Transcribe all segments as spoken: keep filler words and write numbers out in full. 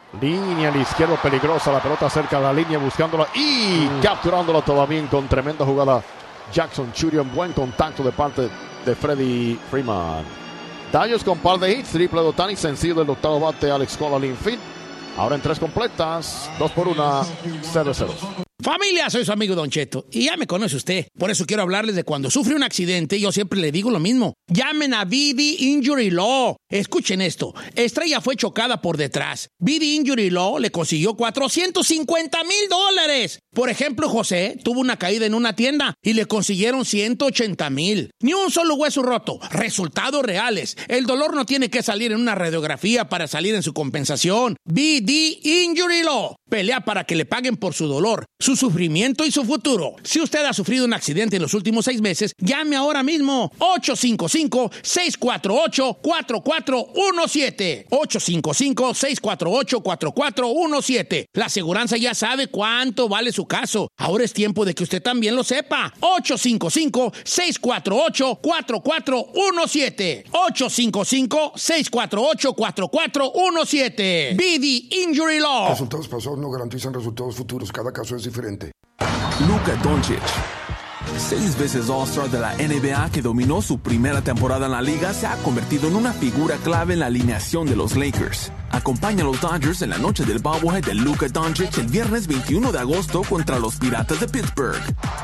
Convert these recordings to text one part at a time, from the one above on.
Línea al izquierdo peligrosa, la pelota cerca de la línea buscándola y mm. capturándola todavía con tremenda jugada. Jackson Chourio en buen contacto de parte de Freddie Freeman. Dodgers con par de hits, triple de Ohtani, sencillo del octavo bate Alex Cora al infield. Ahora en tres completas, dos por una, cero cero. Familia, soy su amigo Don Cheto y ya me conoce usted. Por eso quiero hablarles de cuando sufre un accidente. Yo siempre le digo lo mismo. Llamen a V D Injury Law. Escuchen esto. Estrella fue chocada por detrás. V D Injury Law le consiguió cuatrocientos cincuenta mil dólares. Por ejemplo, José tuvo una caída en una tienda y le consiguieron ciento ochenta mil. Ni un solo hueso roto. Resultados reales. El dolor no tiene que salir en una radiografía para salir en su compensación. V D Injury Law. Pelea para que le paguen por su dolor, su sufrimiento y su futuro. Si usted ha sufrido un accidente en los últimos seis meses, llame ahora mismo. ocho cinco cinco, seis cuatro ocho, cuatro cuatro uno siete. ocho cinco cinco, seis cuatro ocho, cuatro cuatro uno siete. La aseguranza ya sabe cuánto vale su caso. Ahora es tiempo de que usted también lo sepa. ocho cinco cinco, seis cuatro ocho, cuatro cuatro uno siete. ocho cinco cinco, seis cuatro ocho, cuatro cuatro uno siete. V D Injury Law. Resultados pasados no garantizan resultados futuros. Cada caso es diferente. Luka Doncic, seis veces All-Star de la N B A que dominó su primera temporada en la liga, se ha convertido en una figura clave en la alineación de los Lakers. Acompaña a los Dodgers en la noche del bobblehead de Luka Doncic el viernes veintiuno de agosto contra los Piratas de Pittsburgh.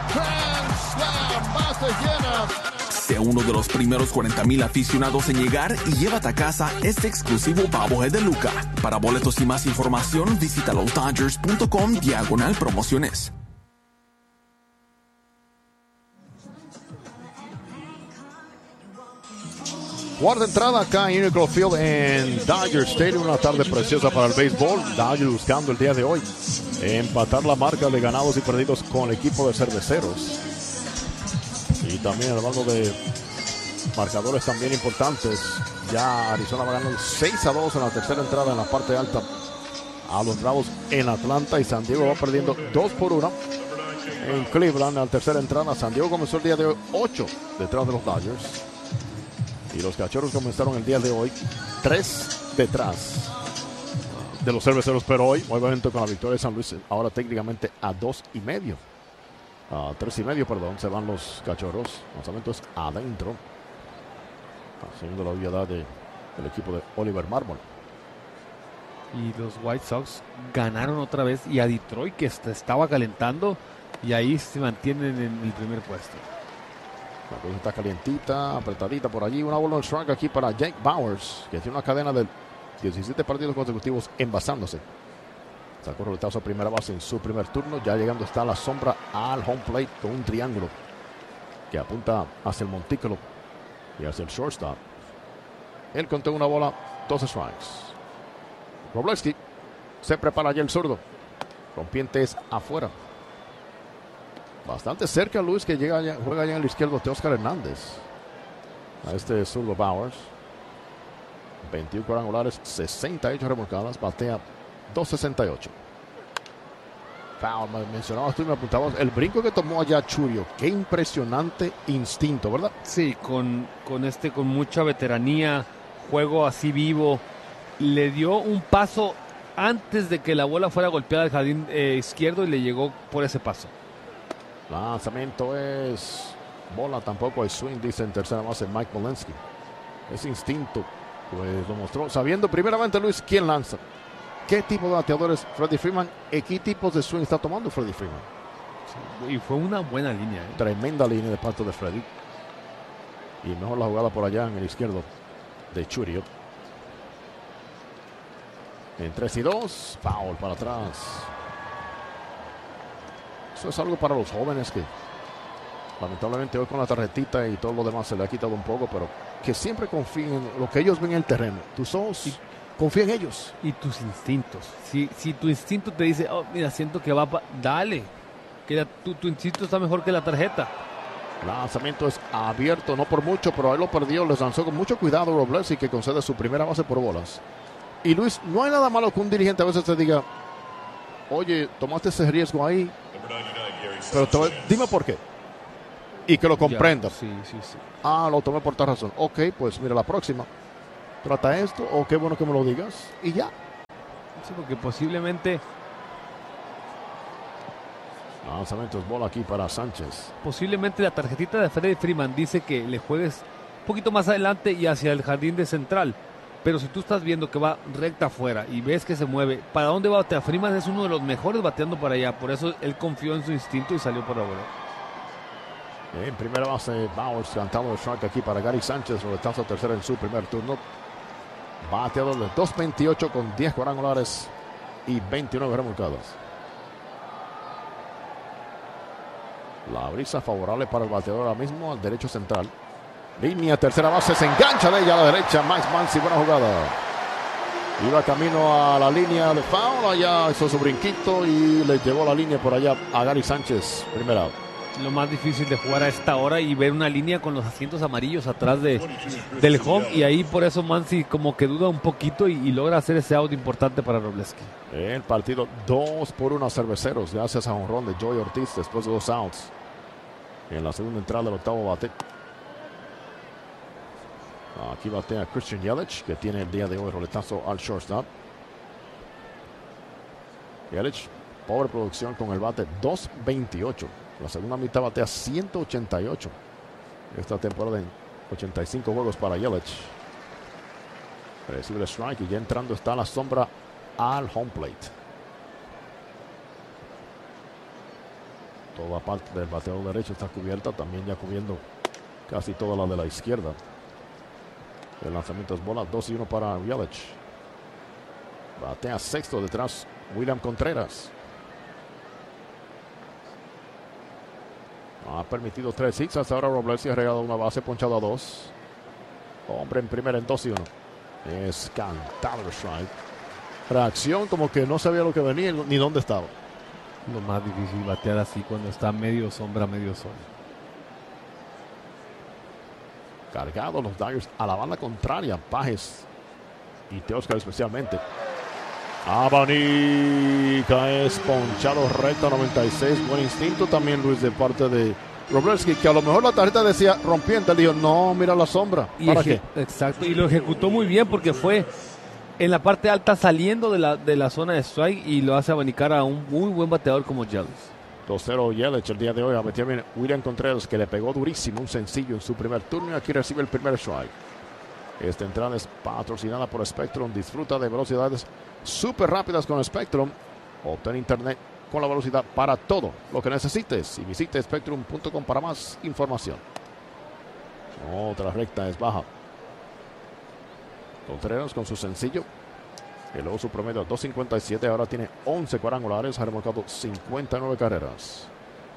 Sé uno de los primeros cuarenta mil aficionados en llegar y llévate a casa este exclusivo bobblehead de Luka. Para boletos y más información, visita los dodgers punto com diagonal promociones. Cuarta entrada acá en Union Field en Dodger Stadium. Una tarde preciosa para el béisbol. Dodgers buscando el día de hoy empatar la marca de ganados y perdidos con el equipo de Cerveceros. Y también hablando de marcadores también importantes, ya Arizona va ganando seis a dos en la tercera entrada en la parte alta a los Bravos en Atlanta, y San Diego va perdiendo dos por uno en Cleveland en la tercera entrada. San Diego comenzó el día de hoy ocho detrás de los Dodgers y los Cachorros comenzaron el día de hoy tres detrás de los Cerveceros, pero hoy obviamente con la victoria de San Luis ahora técnicamente a dos y medio. A tres y medio, perdón, se van los Cachorros. Lanzamiento es adentro. Haciendo la obviedad de, del equipo de Oliver Marmol. Y los White Sox ganaron otra vez. Y a Detroit, que estaba calentando, y ahí se mantienen en el primer puesto. La cosa está calientita, apretadita por allí. Una bola de strike aquí para Jake Bauers, que tiene una cadena de diecisiete partidos consecutivos envasándose. Sacó roletazo a primera base en su primer turno. Ya llegando está la sombra al home plate con un triángulo que apunta hacia el montículo y hacia el shortstop. Él contó una bola, dos strikes. Wroblewski se prepara ya el zurdo. Rompiente es afuera. Bastante cerca Luis, que llega allá, juega allá en el izquierdo de Oscar Hernández. A este zurdo Bauers. veintiuno cuadrangulares, sesenta y ocho remolcadas, batea dos sesenta y ocho. Foul, me mencionabas tú y me apuntabas el brinco que tomó allá Chourio. Qué impresionante instinto, ¿verdad? Sí, con, con este, con mucha veteranía, juego así vivo. Le dio un paso antes de que la bola fuera golpeada al jardín eh, izquierdo y le llegó por ese paso. Lanzamiento es bola, tampoco hay swing, dice en tercera base Mike Mullensky. Ese instinto, pues lo mostró, sabiendo primeramente Luis quién lanza. ¿Qué tipo de bateadores Freddie Freeman? ¿Y qué tipos de swing está tomando Freddie Freeman? Sí, y fue una buena línea. ¿eh? Tremenda línea de parte de Freddie. Y mejor la jugada por allá en el izquierdo de Chourio. En tres y dos, foul para atrás. Eso es algo para los jóvenes que lamentablemente hoy con la tarjetita y todo lo demás se le ha quitado un poco, pero que siempre confíen en lo que ellos ven en el terreno. Tus ojos... Y confía en ellos. Y tus instintos. Si, si tu instinto te dice, oh, mira, siento que va, pa dale. Que la, tu, tu instinto está mejor que la tarjeta. Lanzamiento es abierto, no por mucho, pero ahí lo perdió. Les lanzó con mucho cuidado Wroblewski, que concede su primera base por bolas. Y Luis, no hay nada malo que un dirigente a veces te diga, oye, tomaste ese riesgo ahí, pero te, dime por qué. Y que lo comprenda. Sí, sí, sí. Ah, lo tomé por tal razón. Ok, pues mira, la próxima trata esto, o qué bueno que me lo digas, y ya. Sí, porque posiblemente... Lanzamientos, bola aquí para Sánchez. Posiblemente la tarjetita de Freddie Freeman dice que le juegues un poquito más adelante y hacia el jardín de central. Pero si tú estás viendo que va recta afuera y ves que se mueve, ¿para dónde va a batear? Freeman es uno de los mejores bateando para allá. Por eso él confió en su instinto y salió por la bola. En primera base, Bowers cantando el strike aquí para Gary Sánchez. Roletazo tercera en su primer turno. Bateador de dos veintiocho con diez cuadrangulares y veintinueve remolcadas. La brisa favorable para el bateador ahora mismo al derecho central. Línea tercera base, se engancha de ella a la derecha. Max Muncy, buena jugada. Iba camino a la línea de foul, allá hizo su brinquito y le llevó la línea por allá a Gary Sánchez. Primera out. Lo más difícil de jugar a esta hora y ver una línea con los asientos amarillos atrás de, del home, y ahí por eso Muncy como que duda un poquito y, y logra hacer ese out importante para Wroblewski. El partido dos por uno a Cerveceros gracias a jonrón de Joey Ortiz después de dos outs en la segunda entrada del octavo bate. Aquí batea Christian Yelich, que tiene el día de hoy roletazo al shortstop. Yelich, pobre producción con el bate, dos veintiocho. La segunda mitad batea ciento ochenta y ocho. Esta temporada en ochenta y cinco juegos para Yelich. Recibe el strike y ya entrando está la sombra al home plate. Toda parte del bateador derecho está cubierta, también ya cubriendo casi toda la de la izquierda. El lanzamiento es bola, dos y uno para Yelich. Batea sexto detrás William Contreras. Ha permitido tres hits. Hasta ahora Wroblewski ha regado una base, ponchado a dos. Hombre en primera en dos y uno. Es cantado el strike. Reacción como que no sabía lo que venía ni dónde estaba. Lo más difícil batear así cuando está medio sombra, medio sol. Cargados los Dodgers a la banda contraria. Pajes y Teoscar especialmente. Abanica es ponchado recto noventa y seis. Buen instinto también, Luis, de parte de Wroblewski, que a lo mejor la tarjeta decía rompiente. Dijo, no, mira la sombra. ¿Para qué? Exacto, y lo ejecutó muy bien porque fue en la parte alta saliendo de la, de la zona de strike y lo hace abanicar a un muy buen bateador como Yelich. dos cero Yelich el día de hoy. A meter bien William Contreras, que le pegó durísimo un sencillo en su primer turno, y aquí recibe el primer strike. Esta entrada es patrocinada por Spectrum. Disfruta de velocidades súper rápidas con Spectrum. Obtén internet con la velocidad para todo lo que necesites. Y visite spectrum punto com para más información. Otra recta es baja. Contreras con su sencillo. Elevó su promedio a dos cincuenta y siete. Ahora tiene once cuadrangulares. Ha remolcado cincuenta y nueve carreras.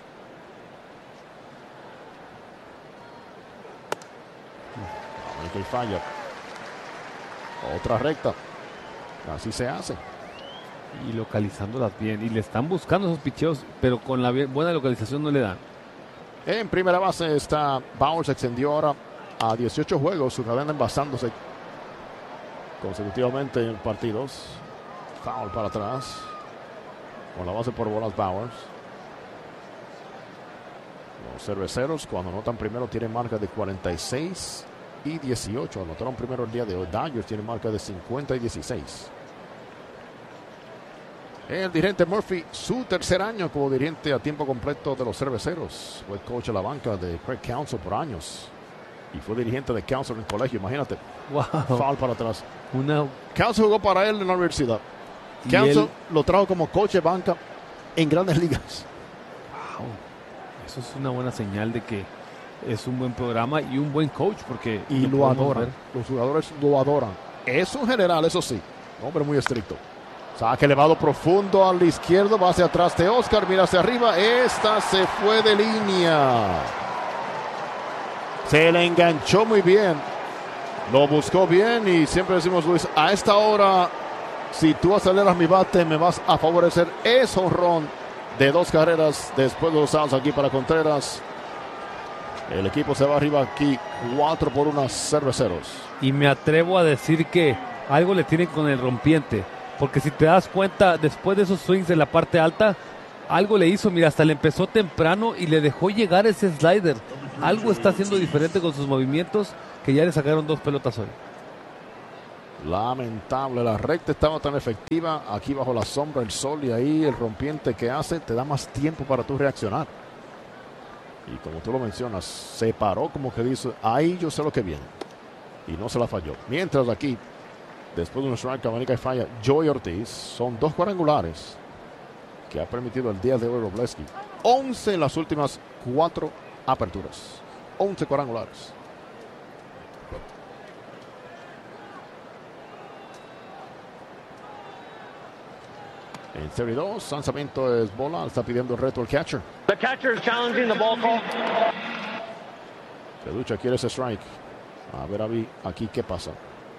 Y falla. Otra recta. Así se hace. Y localizándolas bien. Y le están buscando esos picheos, pero con la buena localización no le dan. En primera base está Bowers. Extendió ahora a dieciocho juegos. Su cadena envasándose consecutivamente en partidos. Foul para atrás. Con la base por bolas Bowers. Los Cerveceros, cuando anotan primero, tienen marca de cuarenta y seis y dieciocho. Anotaron primero el día de hoy. Dodgers tiene marca de cincuenta y dieciséis. El dirigente Murphy, su tercer año como dirigente a tiempo completo de los Cerveceros. Fue coach de la banca de Craig Counsell por años. Y fue dirigente de Counsell en el colegio, imagínate. Wow. Foul para atrás. Una... Counsell jugó para él en la universidad. Counsell él... lo trajo como coach de banca en grandes ligas. Wow. Eso es una buena señal de que es un buen programa y un buen coach, porque y lo, lo adoran. Ver. Los jugadores lo adoran. Es un general, eso sí. Hombre muy estricto. Saque elevado profundo al izquierdo. Va hacia atrás de Oscar. Mira hacia arriba. Esta se fue de línea. Se le enganchó muy bien. Lo buscó bien. Y siempre decimos, Luis, a esta hora, si tú aceleras mi bate, me vas a favorecer. Es jonrón de dos carreras después de los outs aquí para Contreras. El equipo se va arriba aquí cuatro por uno Cerveceros. Y me atrevo a decir que algo le tienen con el rompiente. Porque si te das cuenta, después de esos swings en la parte alta, algo le hizo. Mira, hasta le empezó temprano y le dejó llegar ese slider. Algo está haciendo diferente con sus movimientos, que ya le sacaron dos pelotas hoy. Lamentable, la recta estaba tan efectiva. Aquí bajo la sombra, el sol, y ahí el rompiente que hace te da más tiempo para tú reaccionar. Y como tú lo mencionas, se paró como que dice, ahí yo sé lo que viene. Y no se la falló. Mientras aquí, después de un strike, cabanica y falla, Joey Ortiz. Son dos cuadrangulares que ha permitido el día de hoy Robleski. once en las últimas cuatro aperturas. once cuadrangulares. En serie dos, lanzamiento es bola, está pidiendo el reto el catcher. The catcher is challenging the ball call. Feducha quiere ese strike. A ver, Avi, aquí qué pasa.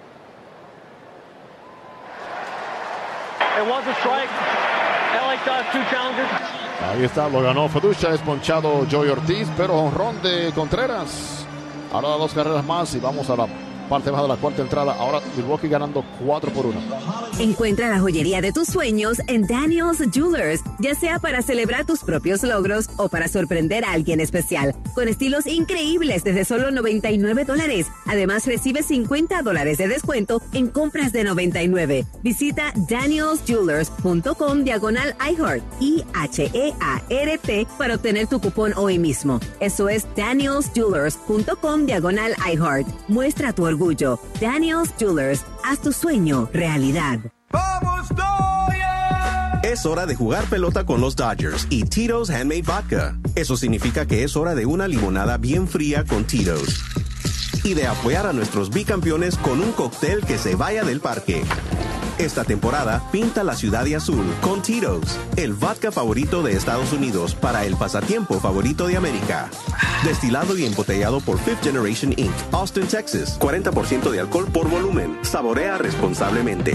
It was a strike. L A does two challenges. Ahí está, lo ganó Feducha, desponchado Joey Ortiz, pero honrón de Contreras. Ahora da dos carreras más y vamos a la parte baja de la cuarta entrada. Ahora Milwaukee ganando cuatro por uno. Encuentra la joyería de tus sueños en Daniel's Jewelers, ya sea para celebrar tus propios logros o para sorprender a alguien especial, con estilos increíbles desde solo noventa y nueve dólares. Además, recibe cincuenta dólares de descuento en compras de noventa y nueve. Visita daniels jewelers punto com diagonal iHeart, I H E A R T, para obtener tu cupón hoy mismo. Eso es daniels jewelers punto com diagonal iHeart. Muestra tu orgullo. Daniel's Jewelers, haz tu sueño realidad. ¡Vamos, Dodgers! Es hora de jugar pelota con los Dodgers y Tito's Handmade Vodka. Eso significa que es hora de una limonada bien fría con Tito's. Y de apoyar a nuestros bicampeones con un cóctel que se vaya del parque. Esta temporada, pinta la ciudad de azul con Tito's, el vodka favorito de Estados Unidos para el pasatiempo favorito de América. Destilado y embotellado por Fifth Generation incorporated, Austin, Texas. cuarenta por ciento de alcohol por volumen. Saborea responsablemente.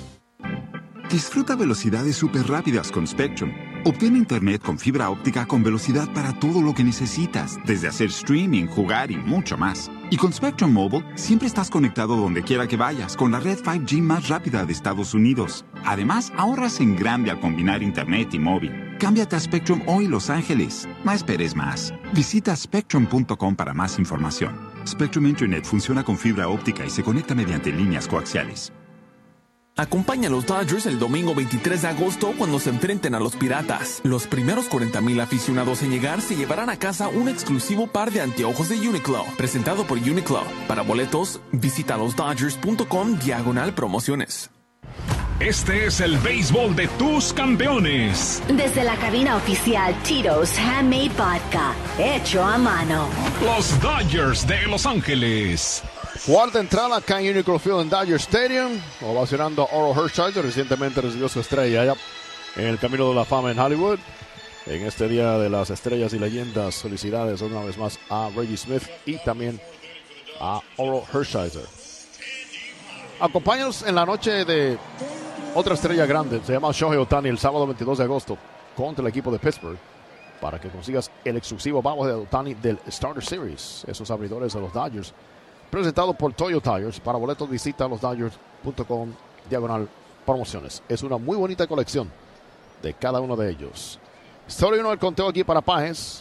Disfruta velocidades súper rápidas con Spectrum. Obtén internet con fibra óptica con velocidad para todo lo que necesitas, desde hacer streaming, jugar y mucho más. Y con Spectrum Mobile, siempre estás conectado donde quiera que vayas con la red cinco G más rápida de Estados Unidos. Además, ahorras en grande al combinar internet y móvil. Cámbiate a Spectrum hoy, Los Ángeles. No esperes más. Visita spectrum punto com para más información. Spectrum Internet funciona con fibra óptica y se conecta mediante líneas coaxiales. Acompaña a los Dodgers el domingo veintitrés de agosto cuando se enfrenten a los Piratas. Los primeros cuarenta mil aficionados en llegar se llevarán a casa un exclusivo par de anteojos de Uniqlo, presentado por Uniqlo. Para boletos, visita los dodgers punto com diagonal promociones. Este es el béisbol de tus campeones. Desde la cabina oficial Tito's Handmade Vodka, hecho a mano. Los Dodgers de Los Ángeles. Cuarta entrada acá en Uniqlo Field en Dodger Stadium, ovacionando a Orel Hershiser. Recientemente recibió su estrella allá en el Camino de la Fama en Hollywood. En este Día de las Estrellas y Leyendas, felicidades una vez más a Reggie Smith y también a Orel Hershiser. Acompáñanos en la noche de otra estrella grande, se llama Shohei Ohtani, el sábado veintidós de agosto contra el equipo de Pittsburgh, para que consigas el exclusivo bajo de Ohtani del Starter Series, esos abridores de los Dodgers, presentado por Toyo Tires. Para boletos visita los dodgers punto com diagonal promociones. Es una muy bonita colección de cada uno de ellos. Story uno del conteo aquí para Páez.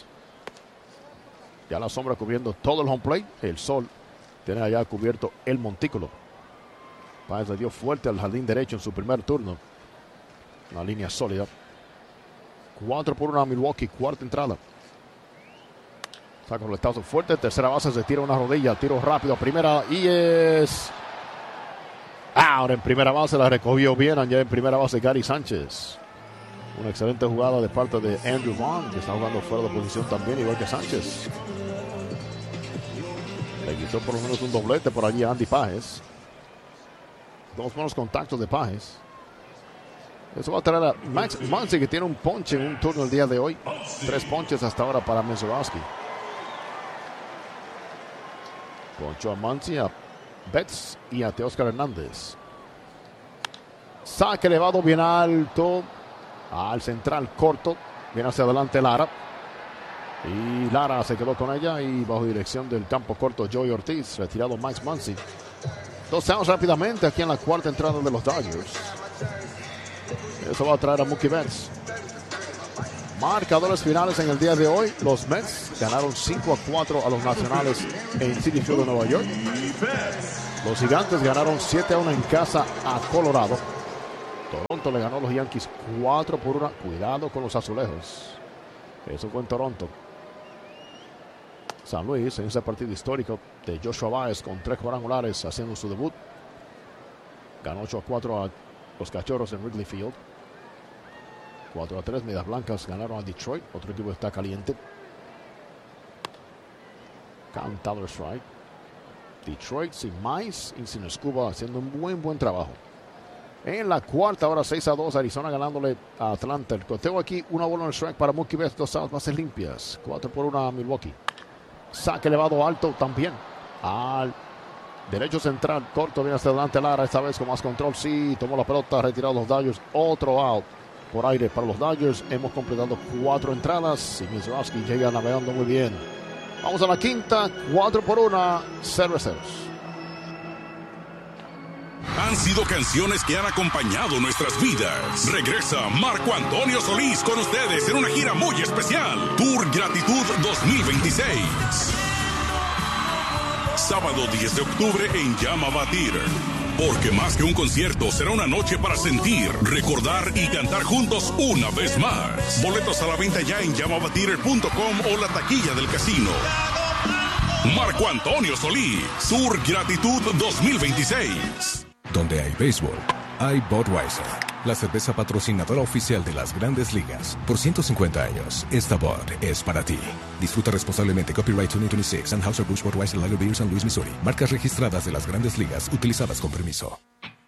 Ya la sombra cubriendo todo el home plate. El sol tiene allá cubierto el montículo. Páez le dio fuerte al jardín derecho en su primer turno. Una línea sólida. cuatro por uno a Milwaukee, cuarta entrada. Saca el coletazo fuerte, tercera base, se tira una rodilla, tiro rápido a primera y es... Ahora en primera base la recogió bien, allá en primera base Gary Sánchez. Una excelente jugada de parte de Andrew Vaughn, que está jugando fuera de posición también, igual que Sánchez. Le quitó por lo menos un doblete por allí a Andy Páez. Dos buenos contactos de Páez. Eso va a traer a Max Muncy, que tiene un ponche en un turno el día de hoy. Tres ponches hasta ahora para Mezorowski. Ponchó a Muncy, a Betts y a Teóscar Hernández. Saque elevado bien alto al central corto. Viene hacia adelante Lara. Y Lara se quedó con ella y bajo dirección del campo corto Joey Ortiz. Retirado Max Muncy. Dos outs rápidamente aquí en la cuarta entrada de los Dodgers. Eso va a traer a Mookie Betts. Marcadores finales en el día de hoy. Los Mets ganaron cinco a cuatro a los Nacionales en Citi Field de Nueva York. Los Gigantes ganaron siete a uno en casa a Colorado. Toronto le ganó a los Yankees cuatro por uno. Cuidado con los azulejos. Eso fue en Toronto. San Luis en ese partido histórico de Joshua Baez con tres cuadrangulares haciendo su debut. Ganó ocho a cuatro a los Cachorros en Wrigley Field. cuatro a tres, Medias Blancas ganaron a Detroit. Otro equipo está caliente. Count Tyler strike. Detroit sin Mize y sin Scuba haciendo un buen, buen trabajo. En la cuarta, ahora seis a dos, Arizona ganándole a Atlanta. El conteo aquí, una bola en el strike para Mookie Betts, dos outs, bases limpias. cuatro por uno a Milwaukee. Saque elevado alto también. Al derecho central, corto, viene hacia adelante Lara, esta vez con más control. Sí, tomó la pelota, retirado los Dodgers. Otro out por aire para los Dodgers. Hemos completado cuatro entradas y Mizrowski llega navegando muy bien. Vamos a la quinta, cuatro por una, Cerveceros. Han sido canciones que han acompañado nuestras vidas. Regresa Marco Antonio Solís con ustedes en una gira muy especial. Tour Gratitud dos mil veintiséis. Sábado diez de octubre en Llama Batir. Porque más que un concierto, será una noche para sentir, recordar y cantar juntos una vez más. Boletos a la venta ya en llama batir punto com o la taquilla del casino. Marco Antonio Solís, Tour Gratitud dos mil veintiséis. Donde hay béisbol, hay Budweiser, la cerveza patrocinadora oficial de las Grandes Ligas. Por ciento cincuenta años, esta Bud es para ti. Disfruta responsablemente. Copyright dos mil veintiséis. Anheuser-Busch Budweiser Lager Beer, San Luis, Missouri. Marcas registradas de las Grandes Ligas, utilizadas con permiso.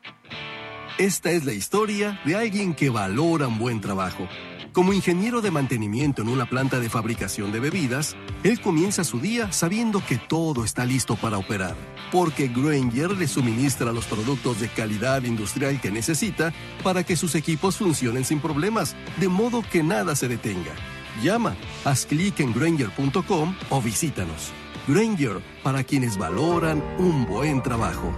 Esta es la historia de alguien que valora un buen trabajo. Como ingeniero de mantenimiento en una planta de fabricación de bebidas, él comienza su día sabiendo que todo está listo para operar, porque Grainger le suministra los productos de calidad industrial que necesita para que sus equipos funcionen sin problemas, de modo que nada se detenga. Llama, haz clic en Grainger punto com o visítanos. Grainger, para quienes valoran un buen trabajo.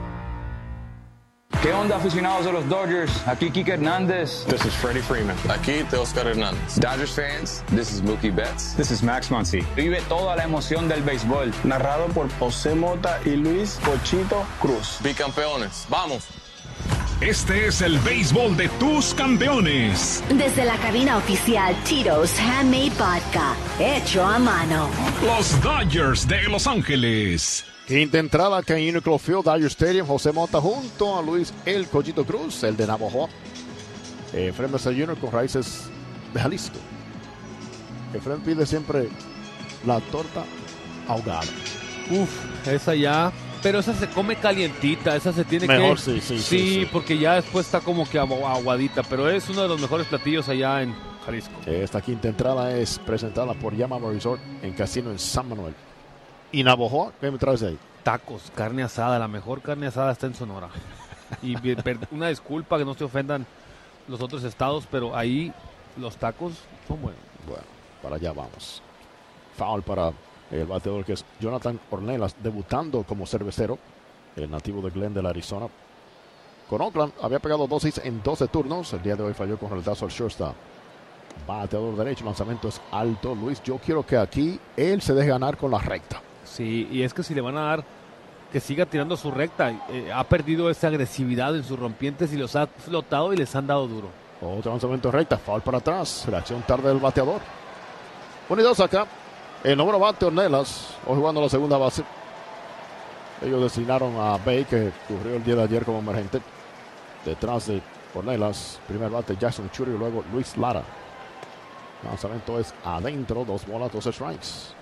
¿Qué onda, aficionados de los Dodgers? Aquí Kike Hernández. This is Freddie Freeman. Aquí Teoscar Hernández. Dodgers fans, this is Mookie Betts. This is Max Muncy. Vive toda la emoción del béisbol. Narrado por José Mota y Luis Pochito Cruz. Bicampeones, ¡vamos! Este es el béisbol de tus campeones. Desde la cabina oficial Tito's Handmade Vodka, hecho a mano. Los Dodgers de Los Ángeles. Quinta entrada acá en Uniqlo Field, Dodger Stadium. José Mota junto a Luis El Cochito Cruz, el de Navajo. Efraín Mesa junior con raíces de Jalisco. Efraín pide siempre la torta ahogada. Uf, esa ya. Pero esa se come calientita, esa se tiene Mejor, que... sí, sí, sí, sí, sí. porque ya después está como que agu- aguadita, pero es uno de los mejores platillos allá en Jalisco. Esta quinta entrada es presentada por Yamama Resort en Casino en San Manuel. ¿Y Navajo? ¿Qué me traes ahí? Tacos, carne asada, la mejor carne asada está en Sonora. Y per- una disculpa que no se ofendan los otros estados, pero ahí los tacos son buenos. Bueno, para allá vamos. Foul para el bateador que es Jonathan Ornelas, debutando como cervecero, el nativo de Glendale, Arizona. Con Oakland había pegado dos hits en doce turnos. El día de hoy falló con relatazo al shortstop. Bateador derecho, lanzamiento es alto. Luis, yo quiero que aquí él se deje ganar con la recta. Sí, y es que si le van a dar que siga tirando su recta, eh, ha perdido esa agresividad en sus rompientes y los ha flotado y les han dado duro. Otro lanzamiento recta, foul para atrás, reacción tarde del bateador. Unidos acá, el número bate Ornelas, hoy jugando la segunda base. Ellos designaron a Bay, que cubrió el día de ayer como emergente. Detrás de Ornelas, primer bate Jackson Churio y luego Luis Lara. Lanzamiento es adentro, dos bolas, dos strikes.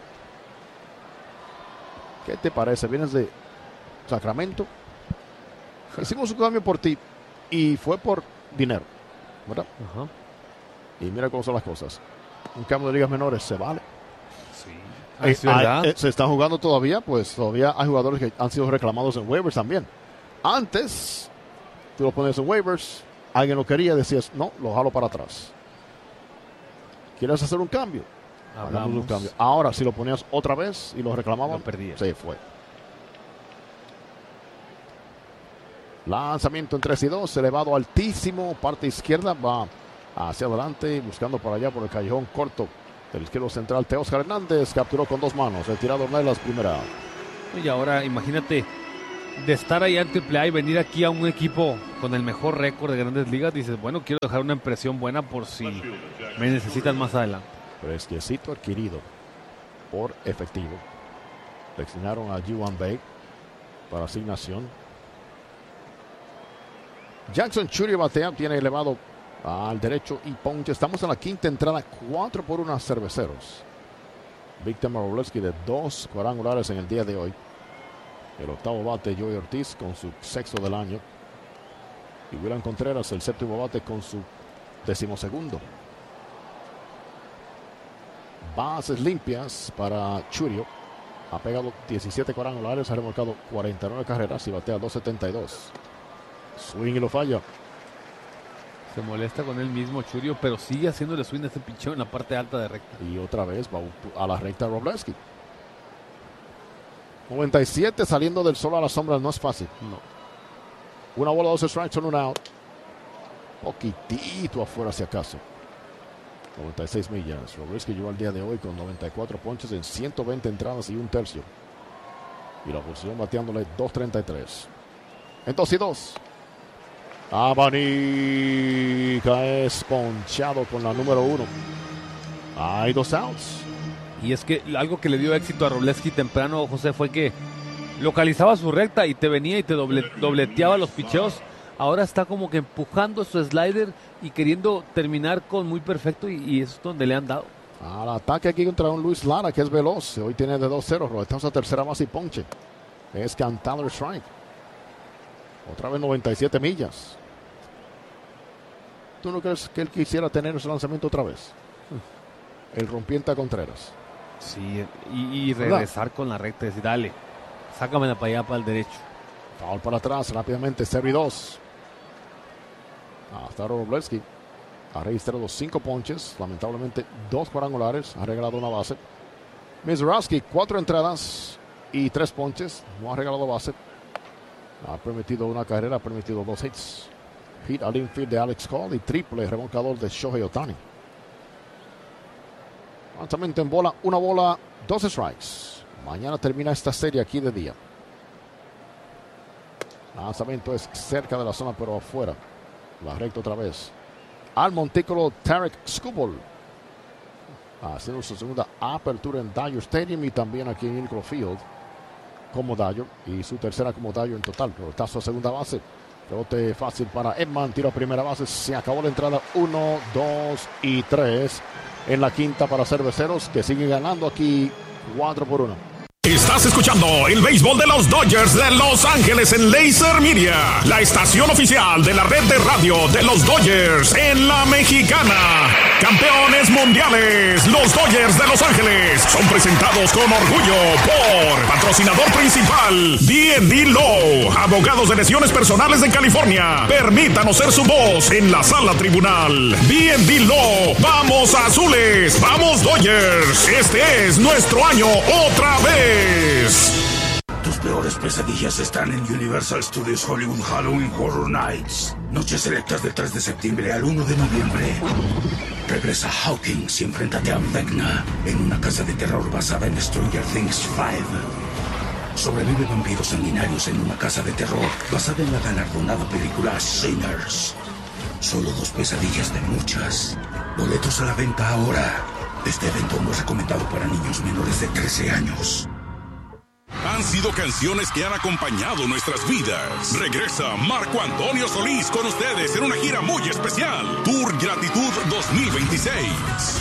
¿Qué te parece? Vienes de Sacramento. Hicimos un cambio por ti y fue por dinero, ¿verdad? Ajá. Y mira cómo son las cosas. Un cambio de ligas menores se vale. Sí. Eh, Es verdad. hay- eh, se está jugando todavía, pues todavía hay jugadores que han sido reclamados en waivers también. Antes, tú lo ponías en waivers, alguien lo quería, decías, no, lo jalo para atrás. ¿Quieres hacer un cambio? Hagamos un Hablamos. cambio. Ahora, si lo ponías otra vez y lo reclamaban, Lo perdía. se fue. Lanzamiento en tres y dos, elevado altísimo, parte izquierda, va hacia adelante, buscando por allá por el callejón corto del izquierdo central. Teoscar Hernández capturó con dos manos, el tirado Ornelas primera. Y ahora imagínate de estar allá en triple A y venir aquí a un equipo con el mejor récord de Grandes Ligas, dices, bueno, quiero dejar una impresión buena por si me necesitan más adelante. Fresquecito adquirido por efectivo. Seleccionaron a Ji-Hwan Bae para asignación. Jackson Churio batea, tiene elevado al derecho y ponche. Estamos en la quinta entrada, cuatro por uno a Cerveceros. Víctor Wroblewski de dos cuadrangulares en el día de hoy. El octavo bate, Joey Ortiz, con su sexto del año. Y William Contreras, el séptimo bate, con su decimosegundo. Bases limpias para Churio. Ha pegado diecisiete cuadrangulares, ha remolcado cuarenta y nueve carreras y batea dos setenta y dos. Swing y lo falla. Se molesta con él mismo Churio, pero sigue haciéndole swing a ese pichón en la parte alta de recta. Y otra vez va a la recta Wroblewski. noventa y siete saliendo del sol a la sombra no es fácil. No. Una bola, dos strikes, son un out. Poquitito afuera si acaso. noventa y seis millas. Wroblewski llegó al día de hoy con noventa y cuatro ponches en ciento veinte entradas y un tercio. Y la posición bateándole dos treinta y tres. En dos y dos. Abanica es ponchado con la número uno. Hay dos outs. Y es que algo que le dio éxito a Wroblewski temprano, José, fue que localizaba su recta y te venía y te doble, dobleteaba los picheos. Ahora está como que empujando su slider y queriendo terminar con muy perfecto, y, y eso es donde le han dado. Al ataque aquí contra un Luis Lara que es veloz. Hoy tiene de dos cero. Estamos a tercera base y ponche. Es cantado el strike. Otra vez noventa y siete millas. ¿Tú no crees que él quisiera tener ese lanzamiento otra vez? El rompiente a Contreras. Sí, y, y regresar ¿verdad? Con la recta y decir, dale, sácamela para allá, para el derecho. Foul para atrás, rápidamente, cero y dos. Hasta Wroblewski ha registrado cinco ponches, lamentablemente dos cuadrangulares, ha regalado una base. Mizorowski, cuatro entradas y tres ponches, no ha regalado base. Ha permitido una carrera, ha permitido dos hits. Hit al infield de Alex Cole y triple remolcador de Shohei Ohtani. Lanzamiento en bola, una bola, dos strikes. Mañana termina esta serie aquí de día. Lanzamiento es cerca de la zona, pero afuera. La recta otra vez. Al montículo Tarek Skubal. Haciendo su segunda apertura en Dodger Stadium y también aquí en Unico Field como Dodger. Y su tercera como Dodger en total. Pero está a segunda base. Rebote fácil para Edman. Tiro a primera base. Se acabó la entrada. Uno, dos y tres. En la quinta para Cerveceros, que siguen ganando aquí cuatro por uno. Estás escuchando el béisbol de los Dodgers de Los Ángeles en Laser Media, la estación oficial de la red de radio de los Dodgers en la Mexicana. Campeones mundiales, los Dodgers de Los Ángeles son presentados con orgullo por patrocinador principal D and D Law, abogados de lesiones personales de California. Permítanos ser su voz en la sala tribunal. D and D Law, vamos azules, vamos Dodgers. Este es nuestro año otra vez. Tus peores pesadillas están en Universal Studios Hollywood Halloween Horror Nights. Noches selectas del tres de septiembre al uno de noviembre. Regresa Hawkins y enfréntate a Vecna en una casa de terror basada en Stranger Things cinco. Sobrevive vampiros sanguinarios en una casa de terror basada en la galardonada película Sinners. Solo dos pesadillas de muchas. Boletos a la venta ahora. Este evento no es recomendado para niños menores de trece años. Han sido canciones que han acompañado nuestras vidas. Regresa Marco Antonio Solís con ustedes en una gira muy especial. Tour Gratitud dos mil veintiséis.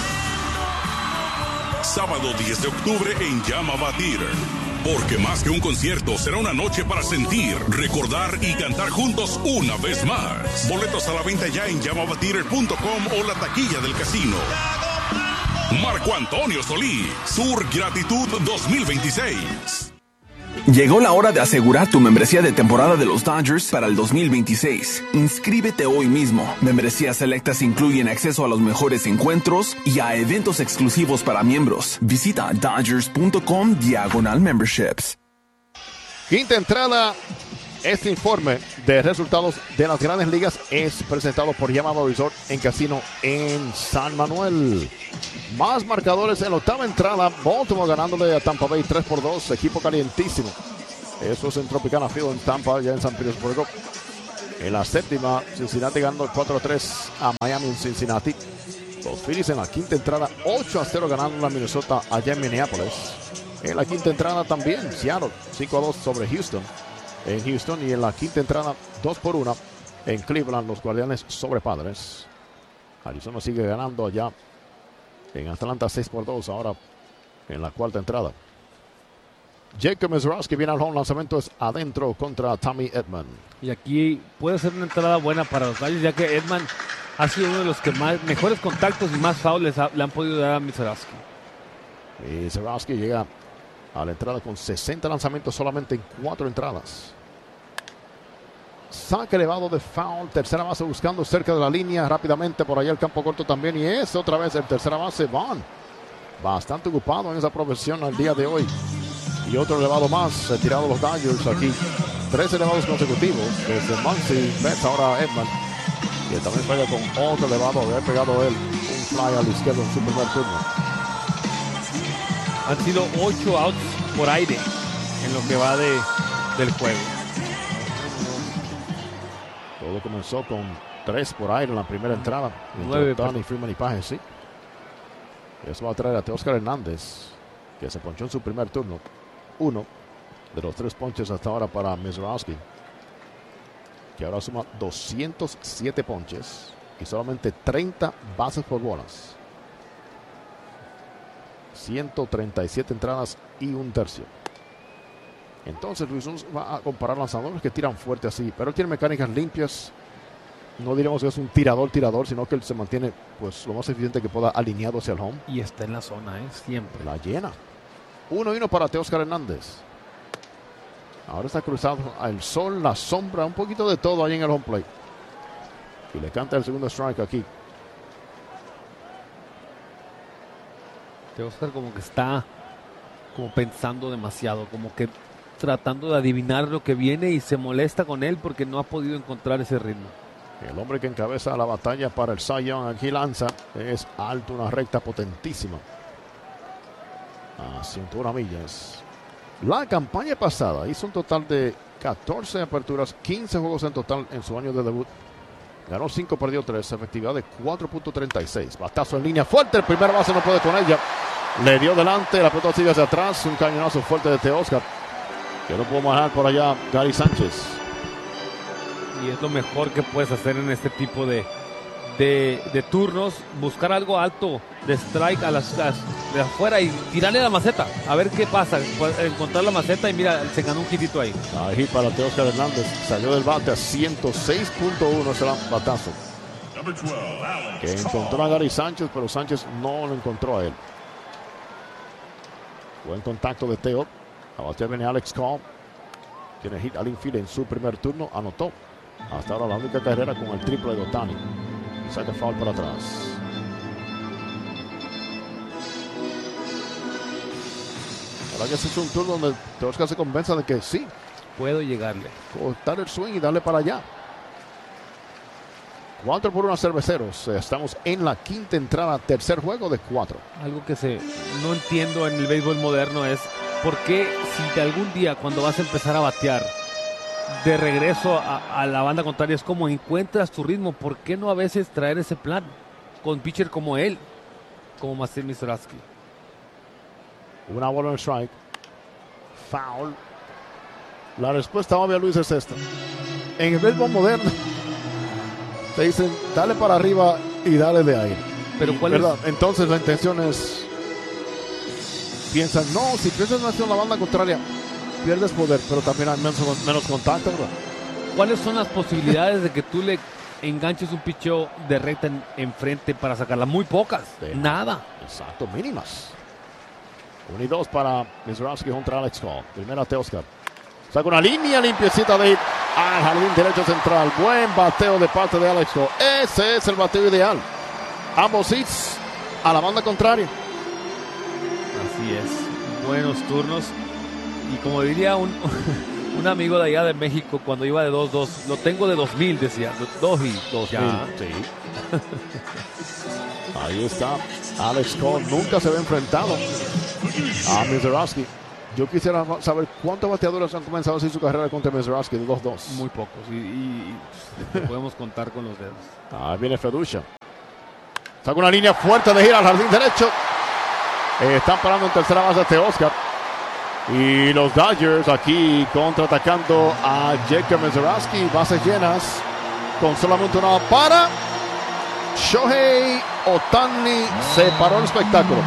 Sábado diez de octubre en Yamava Theater. Porque más que un concierto, será una noche para sentir, recordar y cantar juntos una vez más. Boletos a la venta ya en yamava theater punto com o la taquilla del casino. Marco Antonio Solís, Tour Gratitud dos mil veintiséis. Llegó la hora de asegurar tu membresía de temporada de los Dodgers para el dos mil veintiséis. Inscríbete hoy mismo. Membresías selectas incluyen acceso a los mejores encuentros y a eventos exclusivos para miembros. Visita dodgers punto com diagonal memberships. Quinta entrada. Este informe de resultados de las Grandes Ligas es presentado por Yamava Resort en Casino en San Manuel. Más marcadores en la octava entrada. Baltimore ganándole a Tampa Bay tres por dos. Equipo calientísimo. Eso es en Tropicana Field en Tampa, ya en San Petersburgo. En la séptima, Cincinnati ganando cuatro a tres a Miami en Cincinnati. Los Phillies en la quinta entrada, ocho a cero ganando a Minnesota allá en Minneapolis. En la quinta entrada también, Seattle, cinco a dos sobre Houston. En Houston y en la quinta entrada, dos por uno en Cleveland, los Guardianes sobre Padres. Arizona sigue ganando allá en Atlanta, seis por dos ahora en la cuarta entrada. Jacob Mezrowski viene al home, lanzamiento es adentro contra Tommy Edman. Y aquí puede ser una entrada buena para los Dodgers, ya que Edman ha sido uno de los que más mejores contactos y más fouls le han podido dar a Mezrowski. Y Mezrowski llega a la entrada con sesenta lanzamientos solamente en cuatro entradas. Saque elevado de foul, tercera base buscando cerca de la línea, rápidamente por allá el campo corto también, y es otra vez el tercera base, Vaughn. Bastante ocupado en esa profesión al día de hoy. Y otro elevado más, retirado los Dodgers aquí. Tres elevados consecutivos, desde Muncy, Betts, ahora Edman. Y él también pega con otro elevado, había pegado él un fly a la izquierda en su primer turno. Han sido ocho outs por aire en lo que va de, del juego. Todo comenzó con tres por aire en la primera entrada. Nueve. Tony Freeman y Paje, sí. Eso va a traer a Teóscar Hernández, que se ponchó en su primer turno. Uno de los tres ponches hasta ahora para Mezrowski, que ahora suma doscientos siete ponches y solamente treinta bases por bolas. ciento treinta y siete entradas y un tercio. Entonces Luis va a comparar lanzadores que tiran fuerte así, pero tiene mecánicas limpias. No diremos que es un tirador tirador, sino que él se mantiene pues lo más eficiente que pueda, alineado hacia el home. Y está en la zona, ¿eh? Siempre. La llena. Uno y uno para Teóscar Hernández. Ahora está cruzado al sol, la sombra, un poquito de todo ahí en el home plate. Y le canta el segundo strike aquí. Teóscar como que está como pensando demasiado, como que tratando de adivinar lo que viene y se molesta con él porque no ha podido encontrar ese ritmo. El hombre que encabeza la batalla para el Cy Young aquí lanza, es alto, una recta potentísima a ciento una millas. La campaña pasada hizo un total de catorce aperturas, quince juegos en total en su año de debut. Ganó cinco, perdió tres, efectividad de cuatro punto treinta y seis. Batazo en línea fuerte, el primer base no puede con ella. Le dio delante, la pelota sigue hacia atrás, un cañonazo fuerte de Teóscar, que no pudo manejar por allá Gary Sánchez. Y es lo mejor que puedes hacer en este tipo de, de, de turnos, buscar algo alto de strike a las, las de afuera y tirarle la maceta, a ver qué pasa, encontrar la maceta y mira, se ganó un hitito ahí. Ahí para Teóscar Hernández, salió del bate a ciento seis punto uno ese batazo. Que encontró a Gary Sánchez, pero Sánchez no lo encontró a él. Buen contacto de Teo. A batear viene Alex Cobb. Tiene hit al infield en su primer turno, anotó. Hasta ahora la única carrera con el triple de Ohtani. Y saca foul para atrás. Ahora que ese es un turno donde Teóscar se convenza de que sí, puedo llegarle, cortar el swing y darle para allá. cuatro por uno a Cerveceros. Estamos en la quinta entrada, tercer juego de cuatro. Algo que se no entiendo en el béisbol moderno es por qué, si de algún día cuando vas a empezar a batear de regreso a, a la banda contraria es como encuentras tu ritmo, ¿por qué no a veces traer ese plan con pitcher como él, como Marcell Mezrowski? Una bola en el strike, foul. La respuesta obvia, Luis, es esta. En el béisbol moderno te dicen dale para arriba y dale de aire. Pero ¿cuál ¿verdad? es? Entonces la intención es, piensan, no, si piensas en la banda contraria pierdes poder, pero también hay menos, menos contacto, ¿verdad? ¿Cuáles son las posibilidades de que tú le enganches un picheo de recta en, enfrente para sacarla? Muy pocas, de nada. Exacto, mínimas. uno y dos para Mezrowski contra Alex Cobb. Primera Teóscar. Saca una línea limpiecita de hit al jardín derecho central. Buen bateo de parte de Alex Cobb. Ese es el bateo ideal. Ambos hits a la banda contraria. Así es. Buenos turnos. Y como diría un, un amigo de allá de México cuando iba de dos dos, lo tengo de dos mil, decía. dos y dos mil, sí. Ahí está. Alex Cobb nunca se había enfrentado a Mezrowski. Yo quisiera saber cuántos bateadores han comenzado así su carrera contra Mezrowski de dos dos. Muy pocos. Y, y, y podemos contar con los dedos. Ahí viene Feducha. Saca una línea fuerte de gira al jardín derecho. Eh, están parando en tercera base de Oscar. Y los Dodgers aquí contraatacando a Jacob Mezrowski. Bases llenas. Con solamente una para. Shohei Ohtani se paró el espectáculo.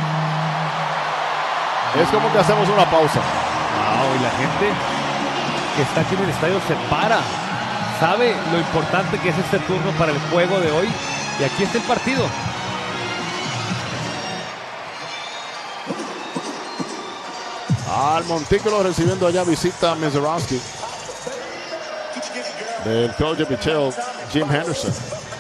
Es como que hacemos una pausa. Wow, y la gente que está aquí en el estadio se para. Sabe lo importante que es este turno para el juego de hoy. Y aquí está el partido. Al montículo recibiendo allá visita Mezrowski del coach de picheo Jim Henderson.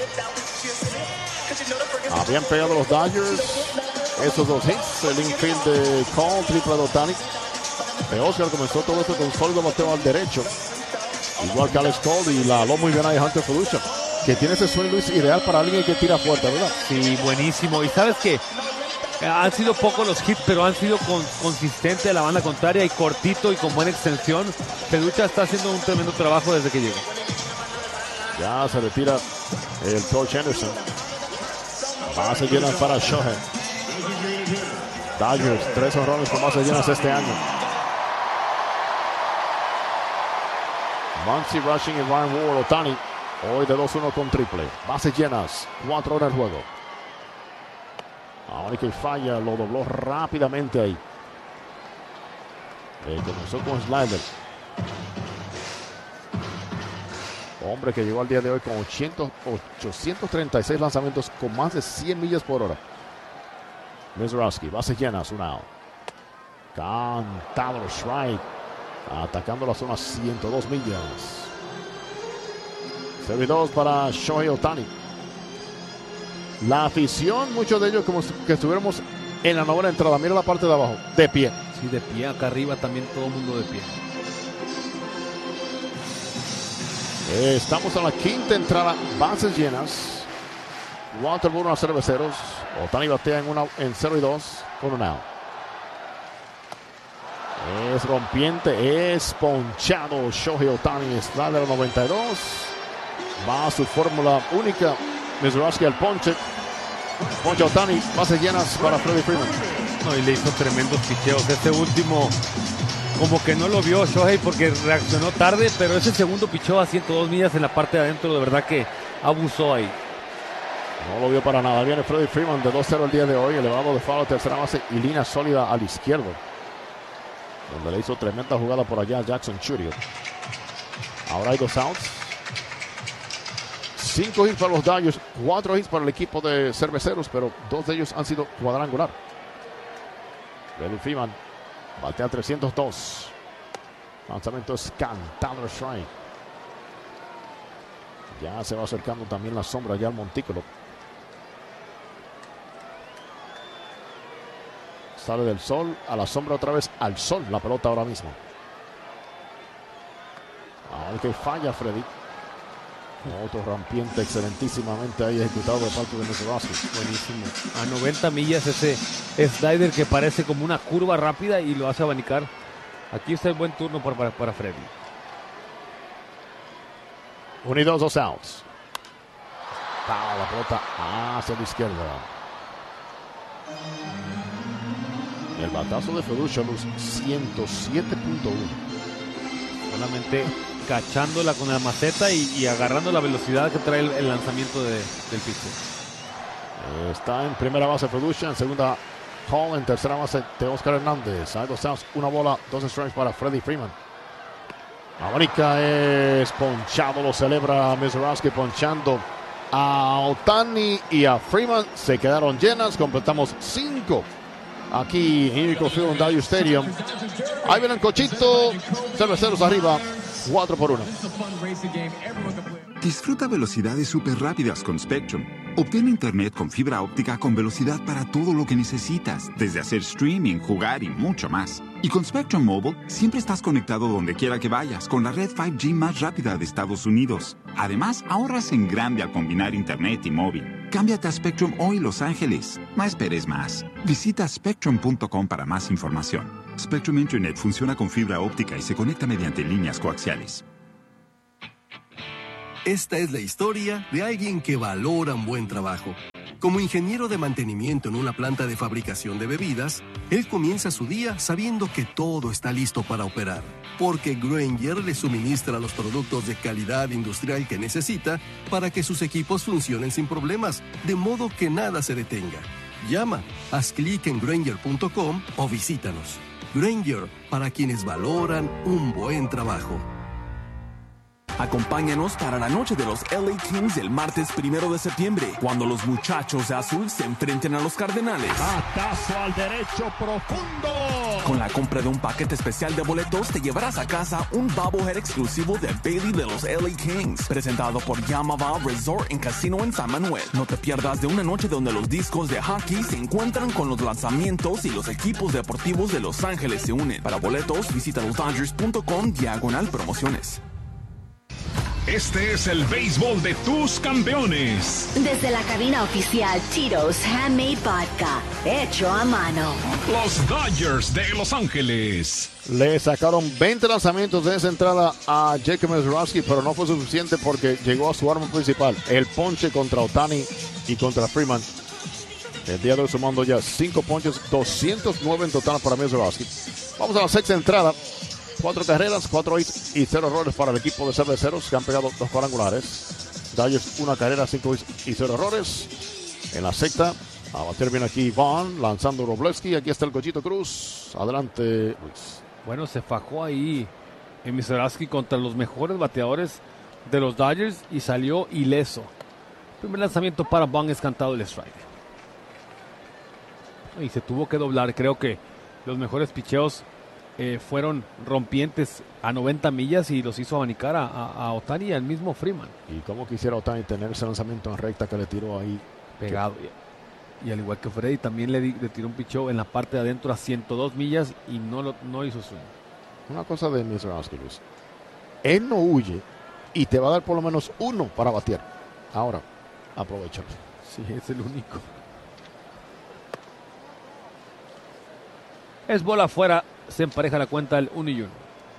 Habían pegado los Dodgers esos dos hits, el infield de Cole, triple de Ohtani. De Oscar comenzó todo esto con sólido bateo al derecho, igual que Alex Cole, y la aló muy bien ahí Hunter Feducha, que tiene ese swing, Luis, ideal para alguien que tira fuerte, ¿verdad? Sí, buenísimo. Y sabes que han sido pocos los hits, pero han sido con, consistentes de la banda contraria y cortito y con buena extensión. Feducha está haciendo un tremendo trabajo desde que llegó. Ya se retira el coach Henderson. Bases llenas para Shohei. Dodgers, tres honrones con bases llenas este año. Muncy rushing y Ryan Ward. Ohtani hoy de dos uno con triple. Bases llenas, cuatro horas el juego. Ahora que falla, lo dobló rápidamente ahí. Eh, comenzó con slider. Hombre que llegó al día de hoy con ochocientos treinta y seis lanzamientos con más de cien millas por hora. Mezrowski, bases llenas, un out. Cantado strike. Atacando la zona ciento dos millas. cero y dos para Shohei Ohtani. La afición, muchos de ellos como que estuviéramos en la novena entrada. Mira la parte de abajo, de pie. Sí, de pie. Acá arriba también todo el mundo de pie. Estamos en la quinta entrada, bases llenas. Walter Burno a Cerveceros. Ohtani batea en, una, en cero y dos con un out. Es rompiente, es ponchado. Shohei Ohtani está de la noventa y dos. Va a su fórmula única. Mezrowski al ponche. Ponche Ohtani, bases llenas para Freddie Freeman. No, y le hizo tremendos picheos. Este último, como que no lo vio Shohei porque reaccionó tarde, pero ese segundo picheo a ciento dos millas en la parte de adentro, de verdad que abusó ahí. No lo vio para nada. Viene Freddie Freeman de dos cero el día de hoy, elevado de foul a tercera base y línea sólida al izquierdo, donde le hizo tremenda jugada por allá a Jackson Chourio. Ahora hay dos outs. Cinco hits para los Dodgers, cuatro hits para el equipo de Cerveceros, pero dos de ellos han sido cuadrangular. Freddie Freeman batea trescientos dos. Lanzamiento es cantado strike. Ya se va acercando también la sombra ya al montículo. Sale del sol a la sombra, otra vez al sol la pelota ahora mismo. Aunque falla Freddy. Otro rompiente excelentísimamente ahí ejecutado de parte de Mezrowski. Buenísimo. A noventa millas ese slider que parece como una curva rápida y lo hace abanicar. Aquí está el buen turno para, para, para Freddy. Uno y dos, dos outs. Ah, la pelota hacia la izquierda. El batazo de Feducha, Luz, ciento siete punto uno. Solamente cachándola con la maceta y, y agarrando la velocidad que trae el, el lanzamiento de, del pitcher. Está en primera base Feducha, en segunda Hall, en tercera base de Oscar Hernández. Hay dos outs, una bola, dos strikes para Freddie Freeman. Abanica es ponchado, lo celebra Mezrowski ponchando a Ohtani y a Freeman. Se quedaron llenas, completamos cinco aquí en Unico Field en Dodger Stadium. Ahí viene el cochito, Cerveceros arriba, cuatro por uno. Disfruta velocidades súper rápidas con Spectrum. Obtén internet con fibra óptica con velocidad para todo lo que necesitas, desde hacer streaming, jugar y mucho más. Y con Spectrum Mobile, siempre estás conectado donde quiera que vayas con la red cinco G más rápida de Estados Unidos. Además, ahorras en grande al combinar internet y móvil. Cámbiate a Spectrum hoy, Los Ángeles. No esperes más. Visita spectrum punto com para más información. Spectrum Internet funciona con fibra óptica y se conecta mediante líneas coaxiales. Esta es la historia de alguien que valora un buen trabajo. Como ingeniero de mantenimiento en una planta de fabricación de bebidas, él comienza su día sabiendo que todo está listo para operar, porque Grainger le suministra los productos de calidad industrial que necesita para que sus equipos funcionen sin problemas, de modo que nada se detenga. Llama, haz clic en Grainger punto com o visítanos. Grainger, para quienes valoran un buen trabajo. Acompáñanos para la noche de los L A Kings el martes primero de septiembre, cuando los muchachos de azul se enfrenten a los Cardenales. Batazo al derecho profundo. Con la compra de un paquete especial de boletos, te llevarás a casa un bobblehead exclusivo de Bailey de los L A Kings, presentado por Yamava Resort and Casino en San Manuel. No te pierdas de una noche donde los discos de hockey se encuentran con los lanzamientos y los equipos deportivos de Los Ángeles se unen. Para boletos, visita los dodgers punto com diagonal promociones. Este es el béisbol de tus campeones. Desde la cabina oficial Tito's Handmade Vodka, hecho a mano. Los Dodgers de Los Ángeles. Le sacaron veinte lanzamientos de esa entrada a Jacob Mezrowski, pero no fue suficiente porque llegó a su arma principal, el ponche contra Ohtani y contra Freeman. El día de hoy sumando ya cinco ponches, doscientos nueve en total para Mezrowski. Vamos a la sexta entrada. Cuatro carreras, cuatro hits y cero errores para el equipo de cerveceros que han pegado dos cuadrangulares. Dodgers una carrera, cinco hits y cero errores. En la sexta, a bater bien aquí Vaughn, lanzando Wroblewski. Aquí está el Cochito Cruz. Adelante, Luis. Bueno, se fajó ahí en Mezrowski contra los mejores bateadores de los Dodgers y salió ileso. Primer lanzamiento para Vaughn es cantado el strike. Y se tuvo que doblar. Creo que los mejores picheos Eh, fueron rompientes a noventa millas y los hizo abanicar a, a, a Ohtani y al mismo Freeman. Y cómo quisiera Ohtani tener ese lanzamiento en recta que le tiró ahí. Pegado. Y, y al igual que Freddy, también le, di, le tiró un picheo en la parte de adentro a ciento dos millas y no, lo, no hizo swing. Una cosa de Mezrowski, Luis. Él no huye y te va a dar por lo menos uno para batear. Ahora, aprovechalo. Sí, es el único. Es bola afuera. Se empareja la cuenta el uno y uno.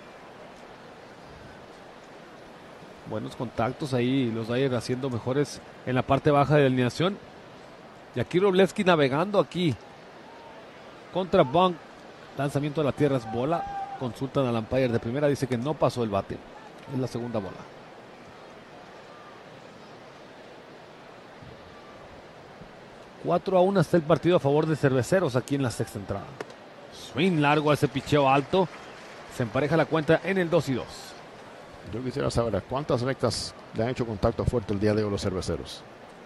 Buenos contactos ahí, los Dodgers haciendo mejores en la parte baja de la alineación. Y aquí Wroblewski navegando aquí contra Vaughn. Lanzamiento a la tierra es bola. Consultan al umpire de primera, dice que no pasó el bate. Es la segunda bola. cuatro a uno está el partido a favor de Cerveceros aquí en la sexta entrada. Swing largo a ese picheo alto. Se empareja la cuenta en el dos y dos. Yo quisiera saber a cuántas rectas le han hecho contacto fuerte el día de hoy los Cerveceros.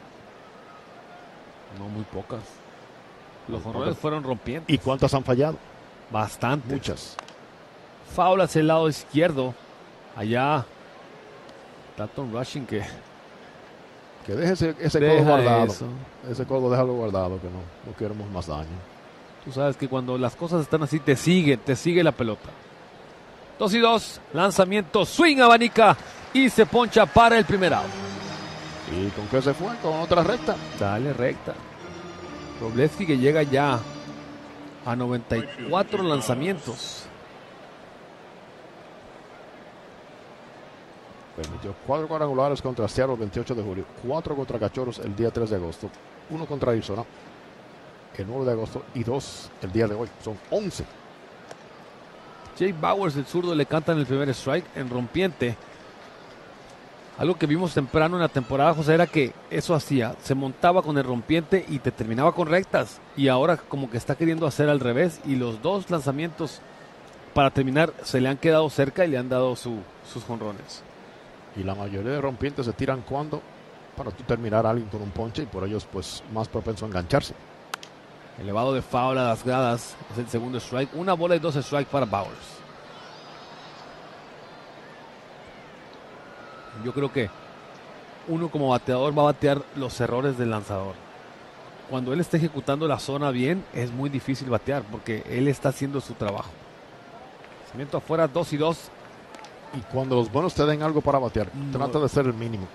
No, muy pocas. Los jonrones fueron rompientes. ¿Y cuántas han fallado? Bastante. Muchas. Foul hacia el lado izquierdo. Allá Dalton Rushing que que deje ese, ese codo guardado. Eso. Ese codo déjalo guardado, que no, no queremos más daño. Tú sabes que cuando las cosas están así, te sigue, te sigue la pelota. dos y dos, lanzamiento, swing, abanica y se poncha para el primer out. ¿Y con qué se fue? ¿Con otra recta? Dale recta. Wroblewski que llega ya a noventa y cuatro lanzamientos. Permitió cuatro cuadrangulares contra Seattle el veintiocho de julio, cuatro contra Cachorros el día tres de agosto, uno contra Arizona el nueve de agosto y dos el día de hoy. Son once. Jake Bauers, el zurdo, le canta en el primer strike en rompiente. Algo que vimos temprano en la temporada, José, era que eso hacía, se montaba con el rompiente y te terminaba con rectas. Y ahora como que está queriendo hacer al revés y los dos lanzamientos para terminar se le han quedado cerca y le han dado su, sus jonrones. Y la mayoría de rompientes se tiran cuando para tú terminar a alguien con un ponche y por ellos pues más propenso a engancharse. Elevado de foul a las gradas, es el segundo strike, una bola y dos strikes para Bauers. Yo creo que uno como bateador va a batear los errores del lanzador. Cuando él está ejecutando la zona bien, es muy difícil batear porque él está haciendo su trabajo. Lanzamiento afuera, dos y dos. Y cuando los buenos te den algo para batear, no. Trata de ser el mínimo.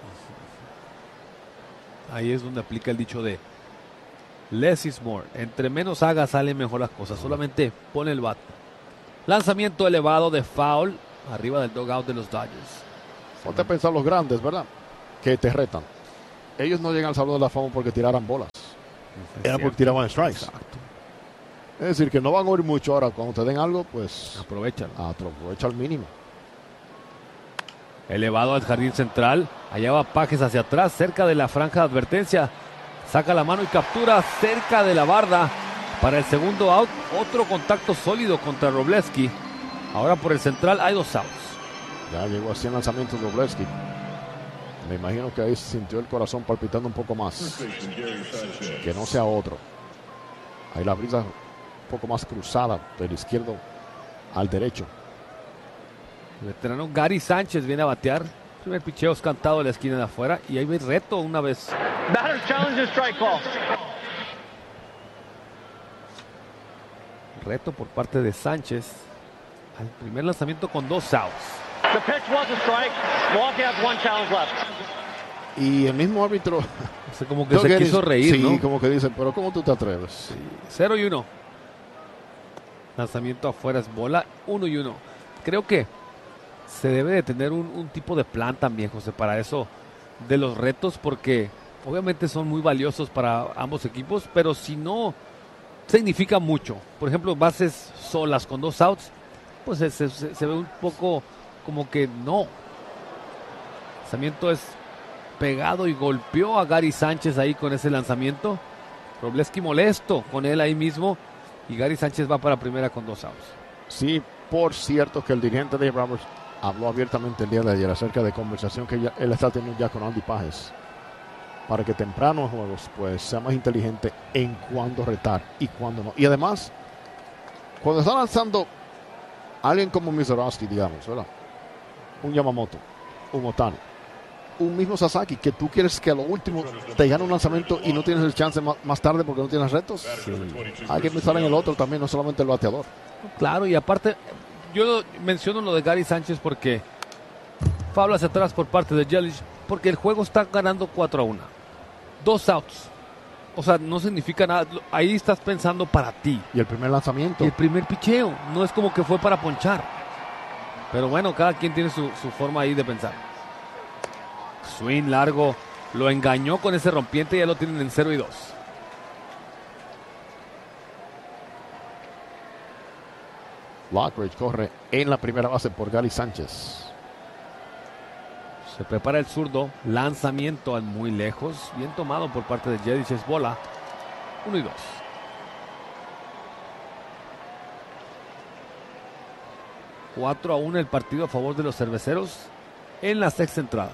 Ahí es donde aplica el dicho de less is more. Entre menos haga, salen mejor las cosas. Solamente pone el bat. Lanzamiento elevado de foul arriba del dugout de los Dodgers. Ponte a pensar los grandes, ¿verdad? Que te retan. Ellos no llegan al Salón de la Fama porque tiraran bolas. Era porque tiraban strikes. Exacto. Es decir, que no van a oír mucho ahora. Cuando te den algo, pues aprovechalo. Aprovecha al mínimo. Elevado al jardín central. Allá va Pages hacia atrás, cerca de la franja de advertencia. Saca la mano y captura cerca de la barda. Para el segundo out, otro contacto sólido contra Wroblewski. Ahora por el central hay dos outs. Ya llegó a cien lanzamientos Wroblewski. Me imagino que ahí sintió el corazón palpitando un poco más. Que no sea otro. Ahí la brisa un poco más cruzada del izquierdo al derecho. El veterano Gary Sánchez viene a batear. Primer picheo cantado de la esquina de afuera. Y ahí ve reto una vez. Batter challenge strike call. Reto por parte de Sánchez. Al primer lanzamiento con dos outs. The pitch was a strike. Milwaukee has one challenge left. Y el mismo árbitro. O sea, como que se quiso reír, sí, ¿no? como que dice, pero ¿cómo tú te atreves? Sí. Cero y uno. Lanzamiento afuera es bola. Uno y uno. Creo que se debe de tener un, un tipo de plan también, José, para eso de los retos, porque obviamente son muy valiosos para ambos equipos, pero si no significa mucho. Por ejemplo, bases solas con dos outs, pues se, se, se ve un poco como que no. El lanzamiento es pegado y golpeó a Gary Sánchez ahí con ese lanzamiento. Wroblewski molesto con él ahí mismo y Gary Sánchez va para primera con dos outs. Sí, por cierto que el dirigente Dave Roberts habló abiertamente el día de ayer acerca de conversación que ya, él está teniendo ya con Andy Pages para que temprano en juegos pues sea más inteligente en cuándo retar y cuándo no. Y además, cuando está lanzando alguien como Mizorowski, digamos, ¿verdad? Un Yamamoto, un Otani, un mismo Sasaki, que tú quieres que a lo último te gane un lanzamiento y no tienes el chance más, más tarde porque no tienes retos. Sí. Hay que pensar en el otro también, no solamente el bateador. Claro, y aparte, yo menciono lo de Gary Sánchez porque Pablo hacia atrás por parte de Yelich, porque el juego está ganando cuatro a uno. Dos outs. O sea, no significa nada. Ahí estás pensando para ti. Y el primer lanzamiento. Y el primer picheo. No es como que fue para ponchar. Pero bueno, cada quien tiene su, su forma ahí de pensar. Swing largo. Lo engañó con ese rompiente y ya lo tienen en cero y dos. Lockridge corre en la primera base por Gary Sánchez. Se prepara el zurdo. Lanzamiento al muy lejos. Bien tomado por parte de Yelich. Es bola. Uno y dos. cuatro a uno el partido a favor de los cerveceros en la sexta entrada.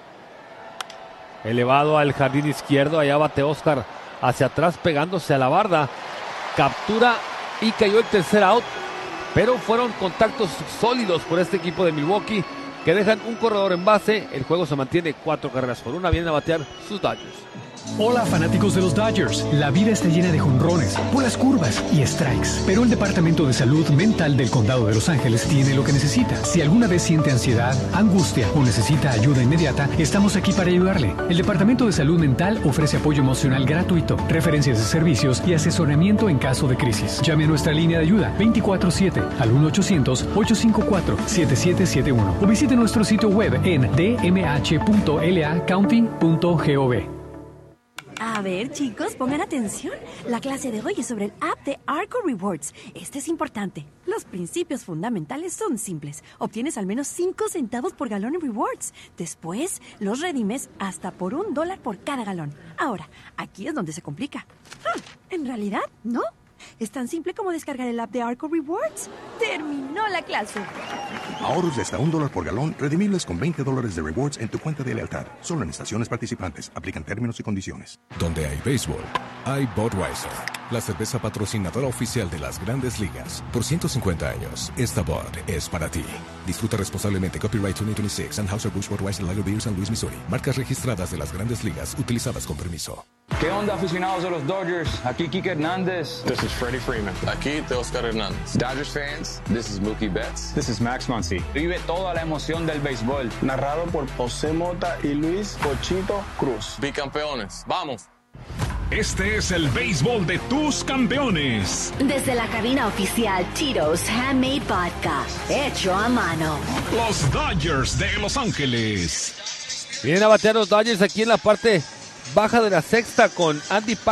Elevado al jardín izquierdo. Allá bate Oscar hacia atrás pegándose a la barda. Captura y cayó el tercer out. Pero fueron contactos sólidos por este equipo de Milwaukee que dejan un corredor en base. El juego se mantiene cuatro carreras por una. Vienen a batear sus Dodgers. Hola fanáticos de los Dodgers. La vida está llena de jonrones, bolas curvas y strikes. Pero el Departamento de Salud Mental del Condado de Los Ángeles tiene lo que necesita. Si alguna vez siente ansiedad, angustia o necesita ayuda inmediata, estamos aquí para ayudarle. El Departamento de Salud Mental ofrece apoyo emocional gratuito, referencias de servicios y asesoramiento en caso de crisis. Llame a nuestra línea de ayuda veinticuatro siete al uno ochocientos, ocho cinco cuatro, siete siete siete uno o visite nuestro sitio web en d m h punto l a county punto gov. A ver, chicos, pongan atención. La clase de hoy es sobre el app de Arco Rewards. Este es importante. Los principios fundamentales son simples. Obtienes al menos cinco centavos por galón en rewards. Después, los redimes hasta por un dólar por cada galón. Ahora, aquí es donde se complica. Ah, en realidad, no. Es tan simple como descargar el app de Arco Rewards. ¡Terminó la clase! Ahorros de hasta un dólar por galón, redimibles con veinte dólares de rewards en tu cuenta de lealtad. Solo en estaciones participantes. Aplican términos y condiciones. Donde hay béisbol, hay Budweiser, la cerveza patrocinadora oficial de las Grandes Ligas. Por ciento cincuenta años, esta Bud es para ti. Disfruta responsablemente. Copyright dos mil veintiséis. Anheuser-Busch Budweiser Lager Beer San Luis, Missouri. Marcas registradas de las Grandes Ligas, utilizadas con permiso. ¿Qué onda, aficionados de los Dodgers? Aquí Kike Hernández. This is Freddie Freeman. Aquí Teoscar Hernández. Dodgers fans, this is Mookie Betts. This is Max Muncy. Vive toda la emoción del béisbol. Narrado por José Mota y Luis Pochito Cruz. Bicampeones. ¡Vamos! Este es el béisbol de tus campeones. Desde la cabina oficial Tito's Handmade Vodka, hecho a mano. Los Dodgers de Los Ángeles. Vienen a batear los Dodgers aquí en la parte baja de la sexta con Andy Paz.